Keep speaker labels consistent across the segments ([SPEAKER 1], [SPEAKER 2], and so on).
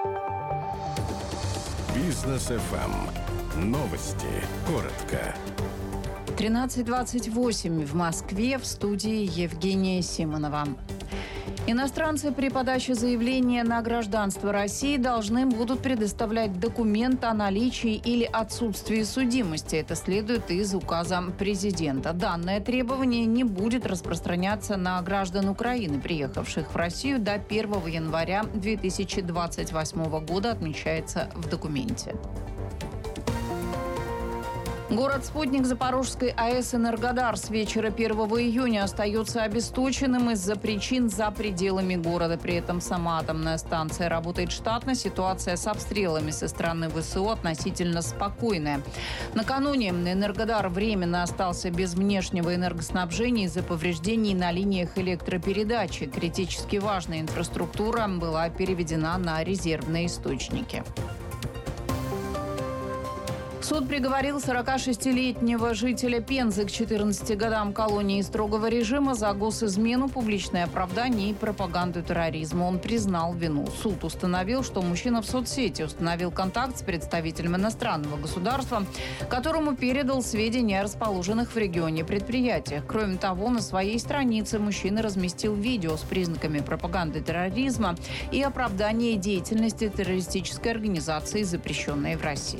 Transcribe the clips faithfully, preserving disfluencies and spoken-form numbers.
[SPEAKER 1] Бизнес эф эм. Новости. Коротко.
[SPEAKER 2] тринадцать двадцать восемь в Москве, в студии Евгения Симонова. Иностранцы при подаче заявления на гражданство России должны будут предоставлять документ о наличии или отсутствии судимости. Это следует из указа президента. Данное требование не будет распространяться на граждан Украины, приехавших в Россию до первого января две тысячи двадцать восьмого года, отмечается в документе. Город-спутник Запорожской АЭС «Энергодар» с вечера первого июня остается обесточенным из-за причин за пределами города. При этом сама атомная станция работает штатно. Ситуация с обстрелами со стороны ВСУ относительно спокойная. Накануне «Энергодар» временно остался без внешнего энергоснабжения из-за повреждений на линиях электропередачи. Критически важная инфраструктура была переведена на резервные источники. Суд приговорил сорокашестилетнего жителя Пензы к четырнадцати годам колонии строгого режима за госизмену, публичное оправдание и пропаганду терроризма. Он признал вину. Суд установил, что мужчина в соцсети установил контакт с представителем иностранного государства, которому передал сведения о расположенных в регионе предприятиях. Кроме того, на своей странице мужчина разместил видео с признаками пропаганды терроризма и оправдания деятельности террористической организации, запрещенной в России.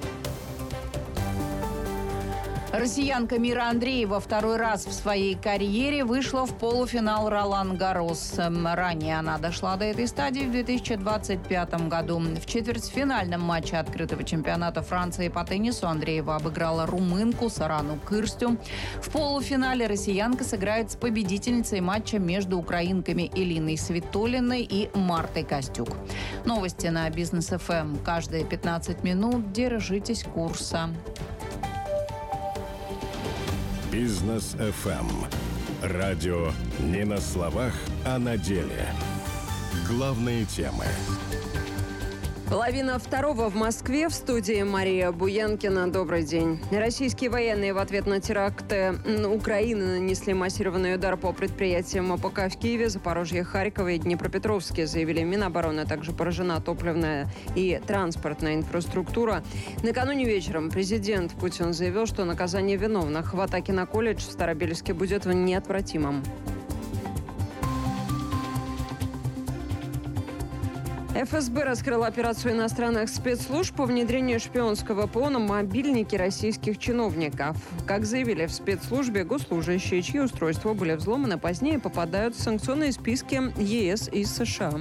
[SPEAKER 2] Россиянка Мира Андреева второй раз в своей карьере вышла в полуфинал Ролан-Гаррос. Ранее она дошла до этой стадии в две тысячи двадцать пятом году. В четвертьфинальном матче открытого чемпионата Франции по теннису Андреева обыграла румынку Сарану Кырстю. В полуфинале россиянка сыграет с победительницей матча между украинками Элиной Свитолиной и Мартой Костюк. Новости на Бизнес эф эм. Каждые пятнадцать минут держитесь курса.
[SPEAKER 1] Бизнес эф эм. Радио не на словах, а на деле. Главные темы.
[SPEAKER 3] Половина второго в Москве, в студии Мария Буянкина. Добрый день. Российские военные в ответ на теракты Украины нанесли массированный удар по предприятиям АПК в Киеве, Запорожье, Харькове и Днепропетровске, заявили Минобороны. Также поражена топливная и транспортная инфраструктура. Накануне вечером президент Путин заявил, что наказание виновных в атаке на колледж в Старобельске будет неотвратимым. эф эс бэ раскрыла операцию иностранных спецслужб по внедрению шпионского ПО на мобильники российских чиновников. Как заявили в спецслужбе, госслужащие, чьи устройства были взломаны, позднее попадают в санкционные списки е эс и США.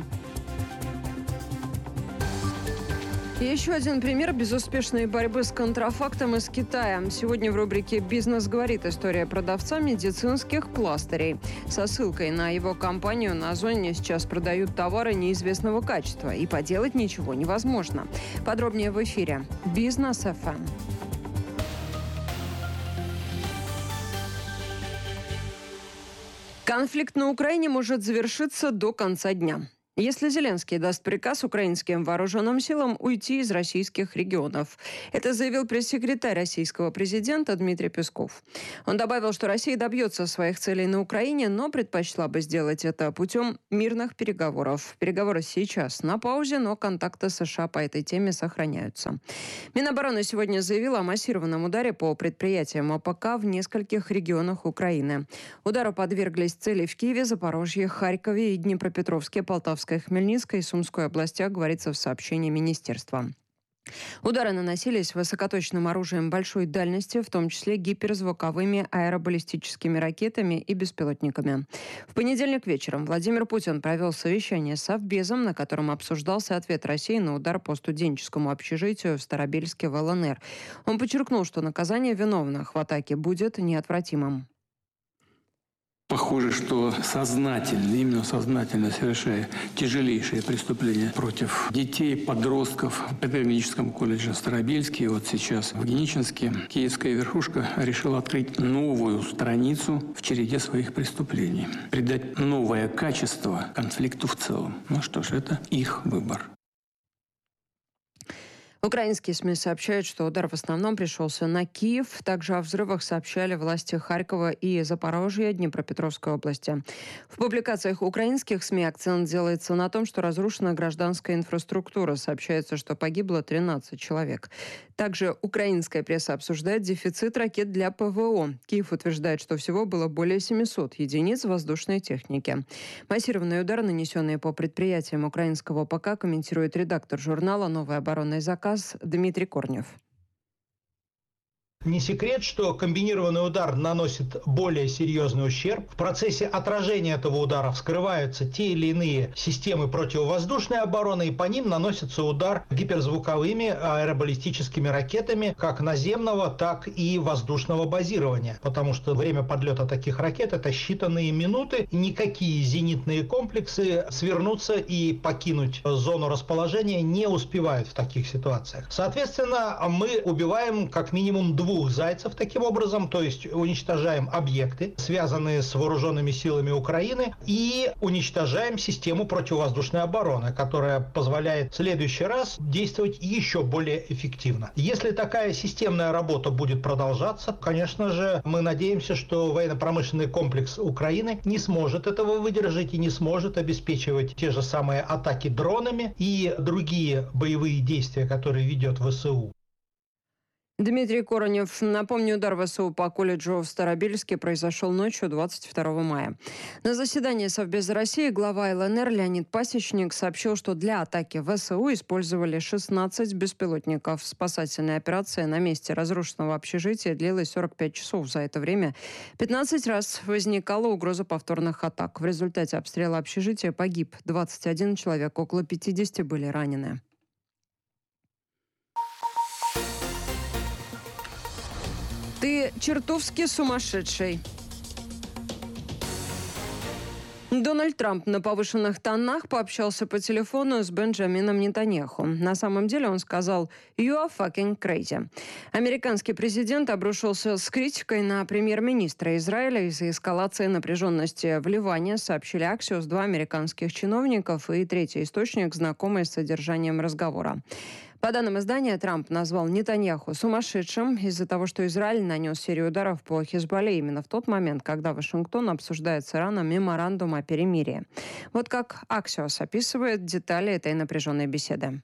[SPEAKER 3] Еще один пример безуспешной борьбы с контрафактом из Китая. Сегодня в рубрике «Бизнес говорит» история продавца медицинских пластырей. Со ссылкой на его компанию на Озоне сейчас продают товары неизвестного качества. И поделать ничего невозможно. Подробнее в эфире «Бизнес эф эм». Конфликт на Украине может завершиться до конца дня, если Зеленский даст приказ украинским вооруженным силам уйти из российских регионов. Это заявил пресс-секретарь российского президента Дмитрий Песков. Он добавил, что Россия добьется своих целей на Украине, но предпочла бы сделать это путем мирных переговоров. Переговоры сейчас на паузе, но контакты США по этой теме сохраняются. Минобороны сегодня заявила о массированном ударе по предприятиям АПК в нескольких регионах Украины. Удару подверглись цели в Киеве, Запорожье, Харькове и Днепропетровске, Полтавской, Хмельницкой и Сумской областях, говорится в сообщении министерства. Удары наносились высокоточным оружием большой дальности, в том числе гиперзвуковыми аэробаллистическими ракетами и беспилотниками. В понедельник вечером Владимир Путин провел совещание с Совбезом, на котором обсуждался ответ России на удар по студенческому общежитию в Старобельске в эл эн эр. Он подчеркнул, что наказание виновных в атаке будет неотвратимым.
[SPEAKER 4] Похоже, что сознательно, именно сознательно совершая тяжелейшие преступления против детей, подростков в педагогическом колледже Старобельске, вот сейчас в Геничинске, киевская верхушка решила открыть новую страницу в череде своих преступлений, придать новое качество конфликту в целом. Ну что ж, это их выбор.
[SPEAKER 3] Украинские СМИ сообщают, что удар в основном пришелся на Киев. Также о взрывах сообщали власти Харькова и Запорожья, Днепропетровской области. В публикациях украинских СМИ акцент делается на том, что разрушена гражданская инфраструктура. Сообщается, что погибло тринадцать человек. Также украинская пресса обсуждает дефицит ракет для ПВО. Киев утверждает, что всего было более семисот единиц воздушной техники. Массированные удары, нанесенные по предприятиям украинского ПК, комментирует редактор журнала «Новый оборонный заказ» Дмитрий Корнев.
[SPEAKER 5] Не секрет, что комбинированный удар наносит более серьезный ущерб. В процессе отражения этого удара вскрываются те или иные системы противовоздушной обороны, и по ним наносится удар гиперзвуковыми аэробаллистическими ракетами как наземного, так и воздушного базирования. Потому что время подлета таких ракет – это считанные минуты, и никакие зенитные комплексы свернуться и покинуть зону расположения не успевают в таких ситуациях. Соответственно, мы убиваем как минимум двух двух зайцев таким образом, то есть уничтожаем объекты, связанные с вооруженными силами Украины, и уничтожаем систему противовоздушной обороны, которая позволяет в следующий раз действовать еще более эффективно. Если такая системная работа будет продолжаться, конечно же, мы надеемся, что военно-промышленный комплекс Украины не сможет этого выдержать и не сможет обеспечивать те же самые атаки дронами и другие боевые действия, которые ведет ВСУ.
[SPEAKER 3] Дмитрий Корнев. Напомню, удар ВСУ по колледжу в Старобельске произошел ночью двадцать второго мая. На заседании Совбеза России глава ЛНР Леонид Пасечник сообщил, что для атаки ВСУ использовали шестнадцать беспилотников. Спасательная операция на месте разрушенного общежития длилась сорок пять часов. За это время пятнадцать раз возникала угроза повторных атак. В результате обстрела общежития погиб двадцать один человек, около пятидесяти были ранены. Ты чертовски сумасшедший. Дональд Трамп на повышенных тонах пообщался по телефону с Бенджамином Нетаньяху. На самом деле он сказал «You are fucking crazy». Американский президент обрушился с критикой на премьер-министра Израиля из-за эскалации напряженности в Ливане, сообщили Axios два американских чиновников и третий источник, знакомый с содержанием разговора. По данным издания, Трамп назвал Нетаньяху сумасшедшим из-за того, что Израиль нанес серию ударов по Хизболле именно в тот момент, когда Вашингтон обсуждает с Ираном меморандум о перемирии. Вот как Axios описывает детали этой напряженной беседы.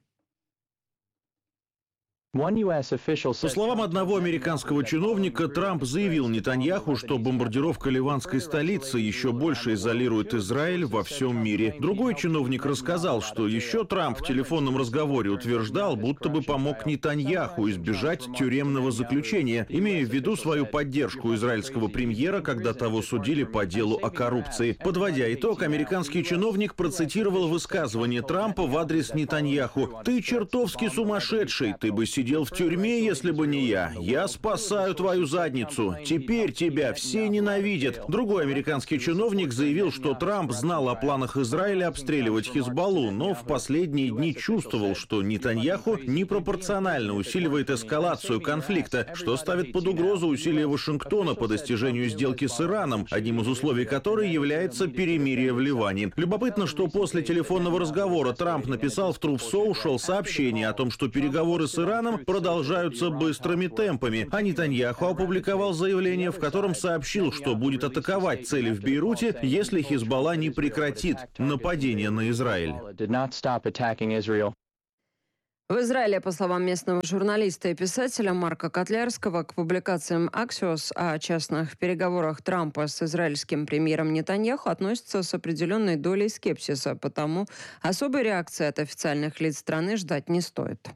[SPEAKER 6] По словам одного американского чиновника, Трамп заявил Нетаньяху, что бомбардировка ливанской столицы еще больше изолирует Израиль во всем мире. Другой чиновник рассказал, что еще Трамп в телефонном разговоре утверждал, будто бы помог Нетаньяху избежать тюремного заключения, имея в виду свою поддержку израильского премьера, когда того судили по делу о коррупции. Подводя итог, американский чиновник процитировал высказывание Трампа в адрес Нетаньяху: «Ты чертовски сумасшедший, ты бы сидел в тюрьме, если бы не я. Я спасаю твою задницу. Теперь тебя все ненавидят». Другой американский чиновник заявил, что Трамп знал о планах Израиля обстреливать Хизболлу, но в последние дни чувствовал, что Нетаньяху непропорционально усиливает эскалацию конфликта, что ставит под угрозу усилия Вашингтона по достижению сделки с Ираном, одним из условий которой является перемирие в Ливане. Любопытно, что после телефонного разговора Трамп написал в Truth Social сообщение о том, что переговоры с Ираном продолжаются быстрыми темпами, а Нетаньяху опубликовал заявление, в котором сообщил, что будет атаковать цели в Бейруте, если Хизболла не прекратит нападение на Израиль.
[SPEAKER 3] В Израиле, по словам местного журналиста и писателя Марка Котлярского, к публикациям Axios о частных переговорах Трампа с израильским премьером Нетаньяху относятся с определенной долей скепсиса, потому особой реакции от официальных лиц страны ждать не стоит.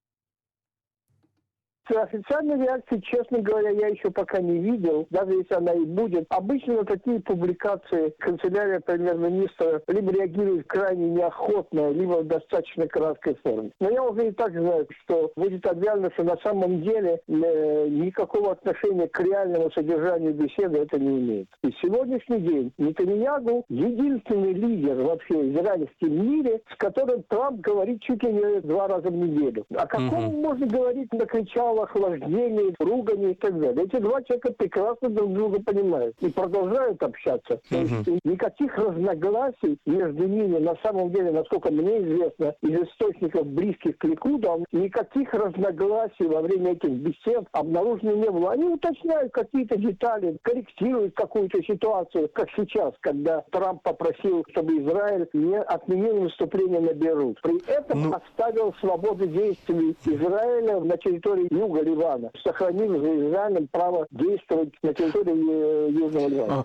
[SPEAKER 7] Официальной реакции, честно говоря, я еще пока не видел, даже если она и будет. Обычно на такие публикации канцелярия премьер-министра либо реагирует крайне неохотно, либо в достаточно краткой форме. Но я уже и так знаю, что будет объявлено, что на самом деле э, никакого отношения к реальному содержанию беседы это не имеет. И сегодняшний день Нетаньяху единственный лидер вообще в израильском мире, с которым Трамп говорит чуть ли не два раза в неделю. О каком mm-hmm. можно говорить, накричал телохлаждений, ругани и так далее. Эти два человека прекрасно друг друга понимают и продолжают общаться. То есть никаких разногласий между ними, на самом деле, насколько мне известно, из источников близких к Ликуду, никаких разногласий во время этих бесед обнаружено не было. Они уточняют какие-то детали, корректируют какую-то ситуацию, как сейчас, когда Трамп попросил, чтобы Израиль не отменил наступление на Бейрут. При этом ну... оставил свободу действий Израиля на территории юга Ливана, сохранив за Израилем право действовать на территории Южного Ливана.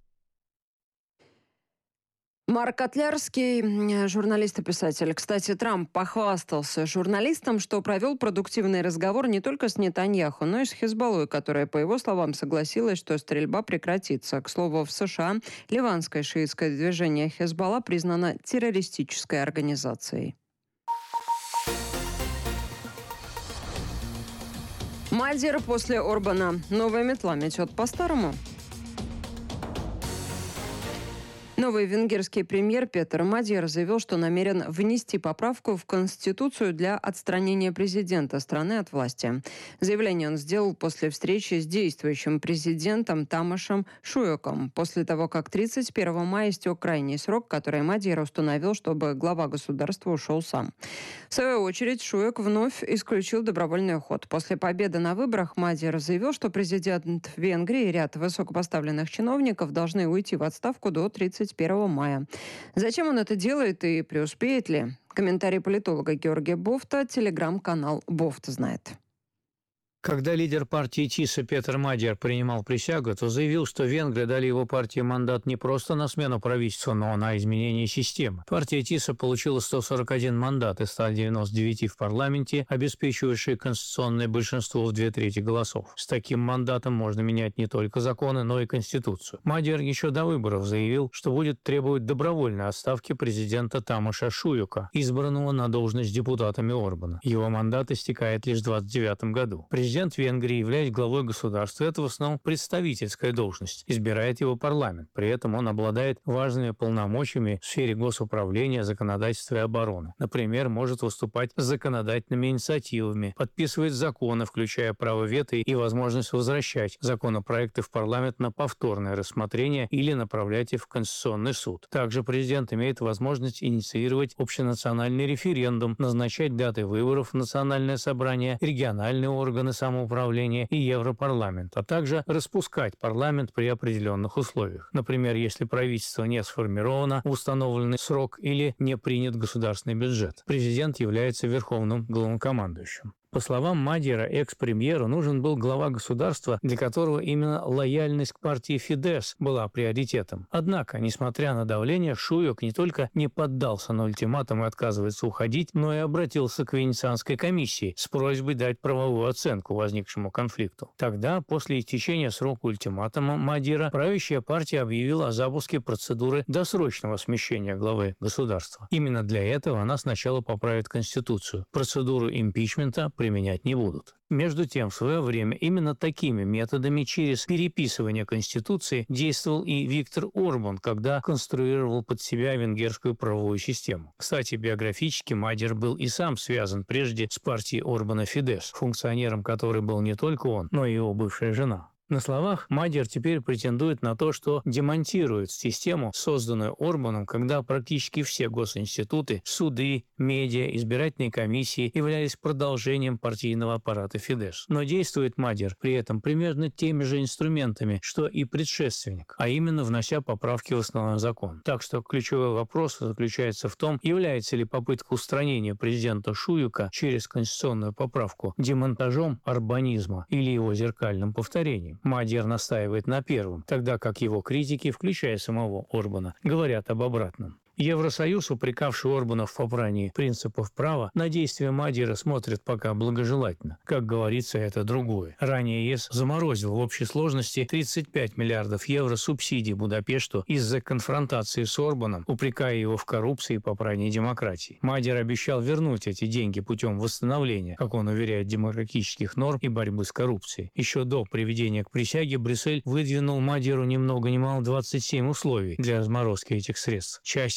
[SPEAKER 3] Марк Котлярский, журналист и писатель. Кстати, Трамп похвастался журналистам, что провел продуктивный разговор не только с Нетаньяху, но и с Хизбаллой, которая, по его словам, согласилась, что стрельба прекратится. К слову, в США ливанское шиитское движение Хизбалла признано террористической организацией. Мадьяр после Орбана. Новая метла метет по-старому. Новый венгерский премьер Петер Мадьяр заявил, что намерен внести поправку в Конституцию для отстранения президента страны от власти. Заявление он сделал после встречи с действующим президентом Тамашем Шуеком, после того, как тридцать первого мая истек крайний срок, который Мадьяр установил, чтобы глава государства ушел сам. В свою очередь, Шуек вновь исключил добровольный уход. После победы на выборах Мадьяр заявил, что президент Венгрии и ряд высокопоставленных чиновников должны уйти в отставку до тридцать первого мая. Зачем он это делает и преуспеет ли? Комментарий политолога Георгия Бофта, телеграм-канал «Бофт знает».
[SPEAKER 8] Когда лидер партии ТИСа Петер Мадьяр принимал присягу, то заявил, что венгры дали его партии мандат не просто на смену правительства, но на изменение системы. Партия ТИСа получила сто сорок один мандат из ста девяноста девяти в парламенте, обеспечивавшие конституционное большинство в две трети голосов. С таким мандатом можно менять не только законы, но и Конституцию. Мадьяр еще до выборов заявил, что будет требовать добровольной отставки президента Тамаша Шуека, избранного на должность депутатами Орбана. Его мандат истекает лишь в двадцать девятом году. Президент Венгрии, являясь главой государства, это в основном представительская должность, избирает его парламент. При этом он обладает важными полномочиями в сфере госуправления, законодательства и обороны. Например, может выступать с законодательными инициативами, подписывать законы, включая право вето и возможность возвращать законопроекты в парламент на повторное рассмотрение или направлять их в Конституционный суд. Также президент имеет возможность инициировать общенациональный референдум, назначать даты выборов в Национальное собрание, региональные органы самоуправления и Европарламент, а также распускать парламент при определенных условиях. Например, если правительство не сформировано в установленный срок или не принят государственный бюджет. Президент является верховным главнокомандующим. По словам Мадьяра, экс-премьеру нужен был глава государства, для которого именно лояльность к партии Фидesz была приоритетом. Однако, несмотря на давление, Шуек не только не поддался на ультиматум и отказывается уходить, но и обратился к Венецианской комиссии с просьбой дать правовую оценку возникшему конфликту. Тогда, после истечения срока ультиматума Мадьяра, правящая партия объявила о запуске процедуры досрочного смещения главы государства. Именно для этого она сначала поправит Конституцию. Процедуру импичмента применять не будут. Между тем, в свое время именно такими методами через переписывание Конституции действовал и Виктор Орбан, когда конструировал под себя венгерскую правовую систему. Кстати, биографически Мадьяр был и сам связан прежде с партией Орбана Фидesz, функционером которой был не только он, но и его бывшая жена. На словах Мадьяр теперь претендует на то, что демонтирует систему, созданную Орбаном, когда практически все госинституты, суды, медиа, избирательные комиссии являлись продолжением партийного аппарата Фидesz. Но действует Мадьяр при этом примерно теми же инструментами, что и предшественник, а именно внося поправки в основной закон. Так что ключевой вопрос заключается в том, является ли попытка устранения президента Шуека через конституционную поправку демонтажом орбанизма или его зеркальным повторением. Мадьяр настаивает на первом, тогда как его критики, включая самого Орбана, говорят об обратном. Евросоюз, упрекавший Орбана в попрании принципов права, на действия Мадьяра смотрит пока благожелательно. Как говорится, это другое. Ранее ЕС заморозил в общей сложности тридцать пять миллиардов евро субсидий Будапешту из-за конфронтации с Орбаном, упрекая его в коррупции и попрании демократии. Мадьяр обещал вернуть эти деньги путем восстановления, как он уверяет, демократических норм и борьбы с коррупцией. Еще до приведения к присяге Брюссель выдвинул Мадьяру ни много ни мало двадцать семь условий для разморозки этих средств. Часть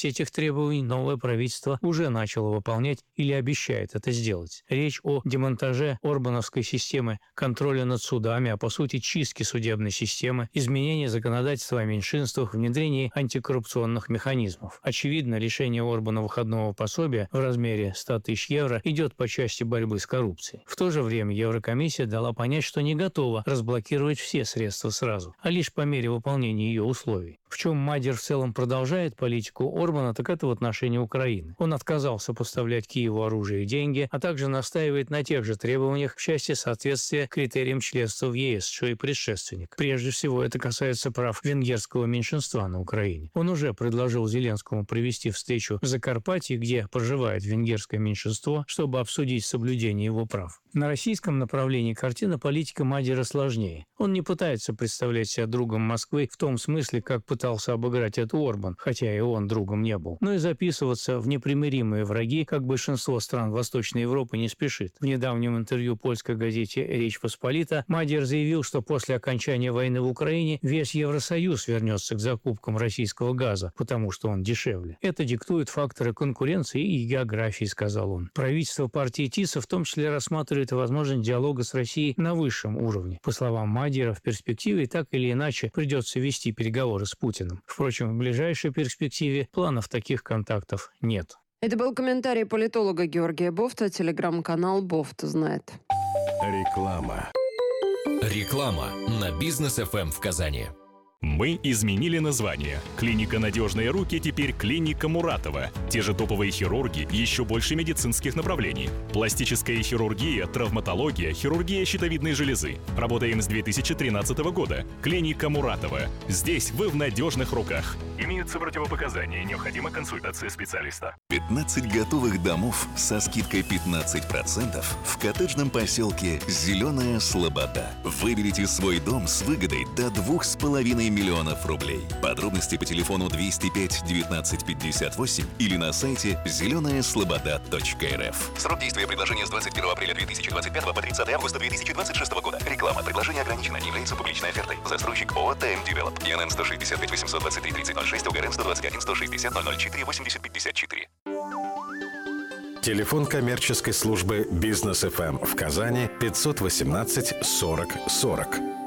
[SPEAKER 8] этих требований новое правительство уже начало выполнять или обещает это сделать. Речь о демонтаже орбановской системы контроля над судами, а по сути чистки судебной системы, изменении законодательства о меньшинствах, внедрении антикоррупционных механизмов. Очевидно, лишение Орбана выходного пособия в размере ста тысяч евро идет по части борьбы с коррупцией. В то же время Еврокомиссия дала понять, что не готова разблокировать все средства сразу, а лишь по мере выполнения ее условий. В чем Мадер в целом продолжает политику Орбана, так это в отношении Украины. Он отказался поставлять Киеву оружие и деньги, а также настаивает на тех же требованиях в части соответствия критериям членства в ЕС, что и предшественник. Прежде всего, это касается прав венгерского меньшинства на Украине. Он уже предложил Зеленскому провести встречу в Закарпатье, где проживает венгерское меньшинство, чтобы обсудить соблюдение его прав. На российском направлении картина политика Мадера сложнее. Он не пытается представлять себя другом Москвы в том смысле, как пытался обыграть это Орбан, хотя и он другом не был, но и записываться в непримиримые враги, как большинство стран Восточной Европы, не спешит. В недавнем интервью польской газете «Речь Посполита» Мадер заявил, что после окончания войны в Украине весь Евросоюз вернется к закупкам российского газа, потому что он дешевле. Это диктуют факторы конкуренции и географии, сказал он. Правительство партии ТИСа в том числе рассматривает возможность диалога с Россией на высшем уровне. По словам Мадера, в перспективе так или иначе придется вести переговоры с Путиным. Впрочем, в ближайшей перспективе планов таких контактов нет.
[SPEAKER 3] Это был комментарий политолога Георгия Бофта, телеграм-канал «Бофт знает».
[SPEAKER 1] Реклама.
[SPEAKER 9] Реклама на Бизнес эф эм в Казани.
[SPEAKER 10] Мы изменили название. Клиника «Надежные руки» теперь клиника Муратова. Те же топовые хирурги, еще больше медицинских направлений. Пластическая хирургия, травматология, хирургия щитовидной железы. Работаем с две тысячи тринадцатого года. Клиника Муратова. Здесь вы в надежных руках. Имеются противопоказания, необходима консультация специалиста.
[SPEAKER 11] пятнадцать готовых домов со скидкой пятнадцать процентов в коттеджном поселке «Зеленая Слобода». Выберите свой дом с выгодой до двух с половиной миллионов рублей. Подробности по телефону двести пять девятнадцать пятьдесят восемь или на сайте зеленая слобода точка эр эф. Срок действия предложения с двадцать первого апреля две тысячи двадцать пятого по тридцатое августа две тысячи двадцать шестого года. Реклама. Предложение ограничено. Не является публичной офертой. Застройщик ООО ТМ Девелоп. ИНН сто шестьдесят пять восемьсот двадцать три тридцать ноль шесть, ОГРН сто двадцать один сто шестьдесят ноль ноль четыре восемьдесят пятьдесят четыре.
[SPEAKER 1] Телефон коммерческой службы «Бизнес эф эм» в Казани пятьсот восемнадцать сорок сорок.